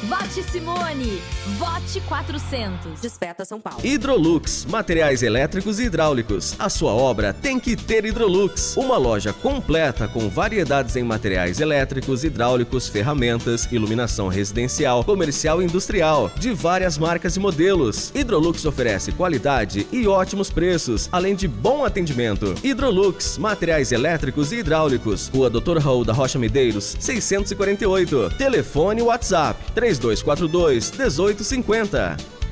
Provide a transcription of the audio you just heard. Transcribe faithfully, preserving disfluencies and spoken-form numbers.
Vote Simone. Vote quatrocentos. Despeta São Paulo. Hidrolux, materiais elétricos e hidráulicos. A sua obra tem que ter Hidrolux. Uma loja completa com variedades em materiais elétricos, hidráulicos, ferramentas, iluminação residencial, comercial e industrial, de várias marcas e modelos. Hidrolux oferece qualidade e ótimos preços, além de bom atendimento. Hidrolux, materiais elétricos e hidráulicos. Rua doutor Raul da Rocha Medeiros, seiscentos e quarenta e oito. Telefone WhatsApp três dois quatro dois, um oito cinco zero.